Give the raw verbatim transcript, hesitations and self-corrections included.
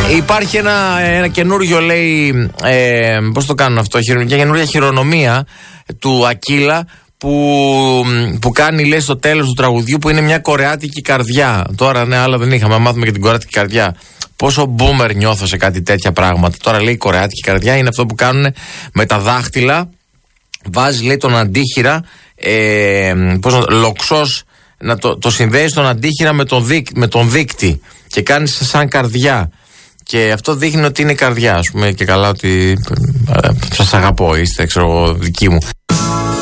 Υπάρχει ένα, ένα καινούριο, λέει, ε, πώς το κάνουν αυτό, μια καινούρια χειρονομία του Ακύλα που, που κάνει, λέει, στο τέλος του τραγουδιού, που είναι μια κορεάτικη καρδιά. Τώρα, ναι, άλλα δεν είχαμε, μάθουμε και την κορεάτικη καρδιά. Πόσο boomer νιώθω σε κάτι τέτοια πράγματα. Τώρα, λέει, η κορεάτικη καρδιά είναι αυτό που κάνουν με τα δάχτυλα. Βάζει, λέει, τον αντίχειρα, ε, πώς να, λοξός, να το, το συνδέει τον αντίχειρα με τον, δίκ, με τον δείκτη και κάνει σαν καρδιά. Και αυτό δείχνει ότι είναι καρδιά, ας πούμε, και καλά ότι ε, σας αγαπώ, είστε, ξέρω, δικοί μου.